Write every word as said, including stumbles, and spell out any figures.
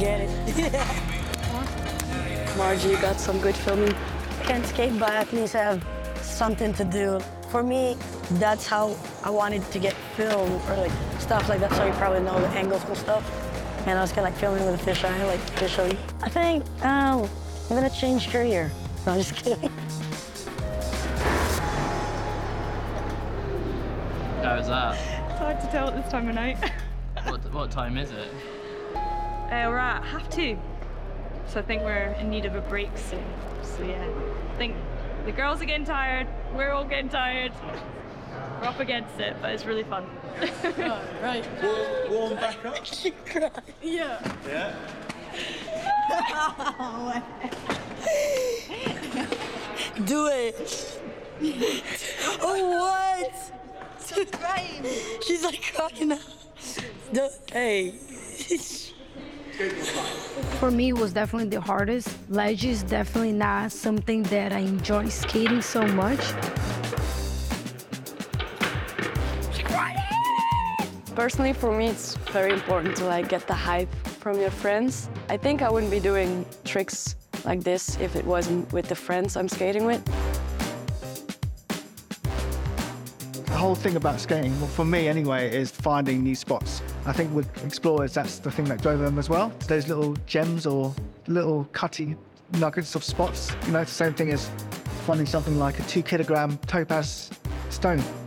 Get it. Margie, you got some good filming? I can't skate, but at least I have something to do. For me, that's how I wanted to get filmed, or like stuff like that, so you probably know the angles and stuff. And I was kind of like filming with a fisheye, like visually. I think um, I'm gonna change career. No, I'm just kidding. How was that? It's hard to tell at this time of night. What, what time is it? Uh, we're at half two, so I think we're in need of a break soon. So yeah, I think the girls are getting tired, we're all getting tired. We're up against it, but it's really fun. Oh, right. Warm, warm back up? Yeah. Yeah. Do it. Oh, what? She's crying. She's like crying now. The, hey. For me, it was definitely the hardest. Ledge is definitely not something that I enjoy skating so much. Personally, for me, it's very important to like get the hype from your friends. I think I wouldn't be doing tricks like this if it wasn't with the friends I'm skating with. The whole thing about skating, well, for me anyway, is finding new spots. I think with explorers, that's the thing that drove them as well. Those little gems or little cutty nuggets of spots. You know, it's the same thing as finding something like a two kilogram topaz stone.